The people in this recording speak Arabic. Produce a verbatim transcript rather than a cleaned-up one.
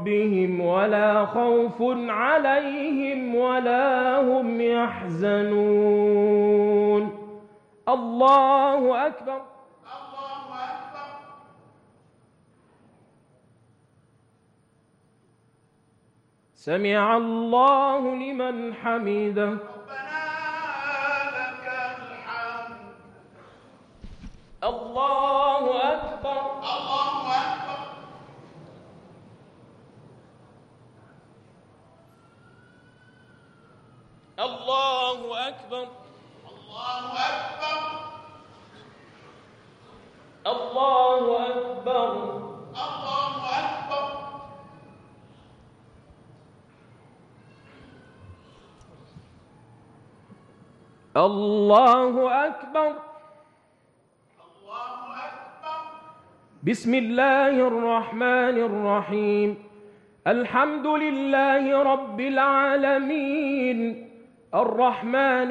ربهم ولا خوف عليهم ولا هم يحزنون. الله أكبر. الله أكبر. سمع الله لمن حمده. الله أكبر. الله أكبر. الله أكبر. الله أكبر. الله أكبر. الله أكبر. الله أكبر. بسم الله الرحمن الرحيم. الحمد لله رب العالمين الرحمن